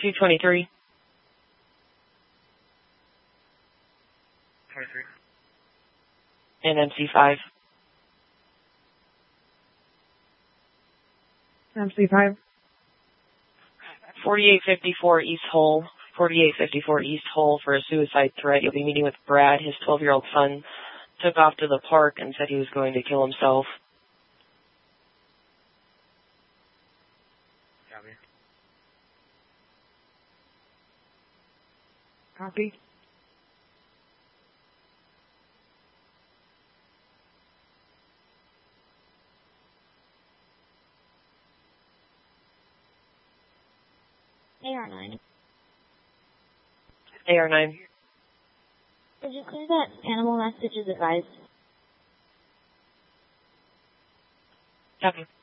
223. 23. And MC5. MC5. 4854 East Hole. 4854 East Hole for a suicide threat. You'll be meeting with Brad. His 12-year-old son took off to the park and said he was going to kill himself. Copy. AR9. AR9. Did you clear that animal message as advised? Copy.